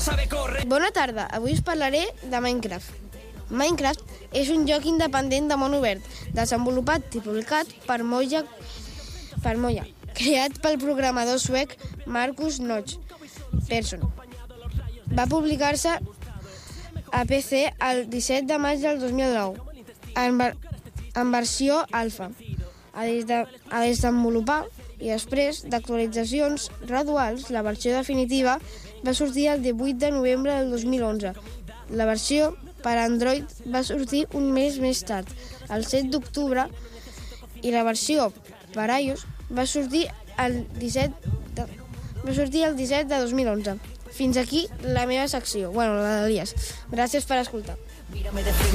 Bona tarda, avui us parlaré de Minecraft. Minecraft és un joc independent de món obert, desenvolupat i publicat per Moja, creat pel programador suec Marcus Notch Persson. Va publicar-se a PC el 17 de maig del 2009, en versió alfa, a desenvolupar, i després d'actualitzacions graduals, la versió definitiva va sortir el 18 de novembre del 2011. La versió per Android va sortir un mes més tard, el 7 d'octubre, i la versió per iOS va sortir el 17 de 2011. Fins aquí la meva secció, la d'Elias. Gràcies per escoltar.